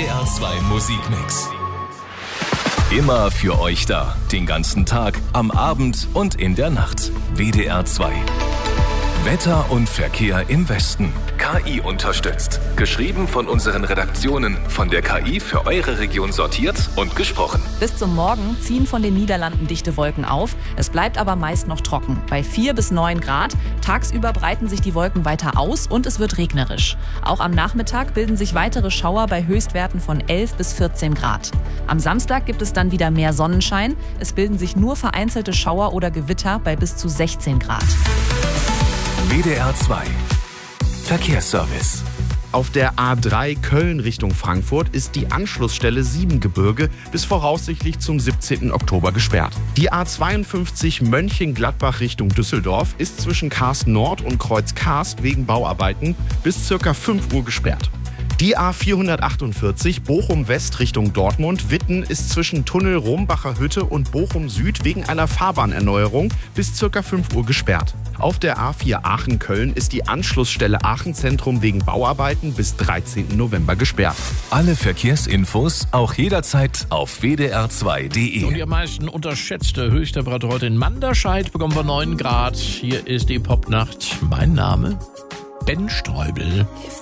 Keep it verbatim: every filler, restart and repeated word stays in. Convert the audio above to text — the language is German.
D R zwei Musikmix. Immer für euch da. Den ganzen Tag, am Abend und in der Nacht. W D R zwei. Wetter und Verkehr im Westen. K I unterstützt. Geschrieben von unseren Redaktionen. Von der K I für eure Region sortiert und gesprochen. Bis zum Morgen ziehen von den Niederlanden dichte Wolken auf. Es bleibt aber meist noch trocken. Bei vier bis neun Grad. Tagsüber breiten sich die Wolken weiter aus und es wird regnerisch. Auch am Nachmittag bilden sich weitere Schauer bei Höchstwerten von elf bis vierzehn Grad. Am Samstag gibt es dann wieder mehr Sonnenschein. Es bilden sich nur vereinzelte Schauer oder Gewitter bei bis zu sechzehn Grad. W D R zwei Verkehrsservice. Auf der A drei Köln Richtung Frankfurt ist die Anschlussstelle Siebengebirge bis voraussichtlich zum siebzehnten Oktober gesperrt. Die A zweiundfünfzig Mönchengladbach Richtung Düsseldorf ist zwischen Karst Nord und Kreuz Karst wegen Bauarbeiten bis ca. fünf Uhr gesperrt. Die A vierhundertachtundvierzig Bochum West Richtung Dortmund Witten ist zwischen Tunnel Rombacher Hütte und Bochum Süd wegen einer Fahrbahnerneuerung bis ca. fünf Uhr gesperrt. Auf der A vier Aachen-Köln ist die Anschlussstelle Aachen Zentrum wegen Bauarbeiten bis dreizehnten November gesperrt. Alle Verkehrsinfos auch jederzeit auf w d r zwei punkt d e. Und die am meisten unterschätzte Höchsttemperatur heute in Manderscheid bekommen wir neun Grad. Hier ist die Popnacht. Mein Name Ben Streubel.